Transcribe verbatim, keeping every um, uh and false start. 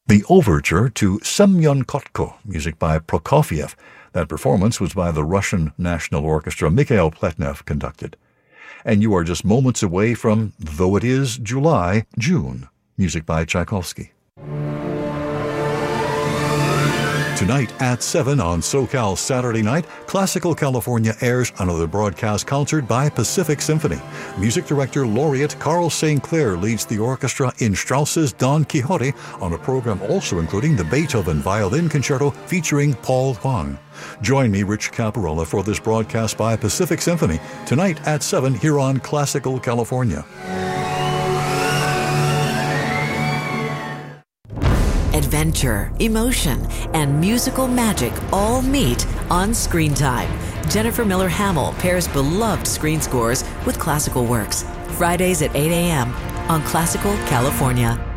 The overture to Semyon Kotko, music by Prokofiev. That performance was by the Russian National Orchestra. Mikhail Pletnev conducted. And you are just moments away from Though It Is July, June, music by Tchaikovsky. Tonight at seven on SoCal Saturday Night, Classical California airs another broadcast concert by Pacific Symphony. Music director laureate Carl Saint Clair leads the orchestra in Strauss's Don Quixote on a program also including the Beethoven Violin Concerto featuring Paul Huang. Join me, Rich Caparella, for this broadcast by Pacific Symphony tonight at seven here on Classical California. Adventure, emotion, and musical magic all meet on Screen Time. Jennifer Miller Hamill pairs beloved screen scores with classical works. Fridays at eight a.m. on Classical California.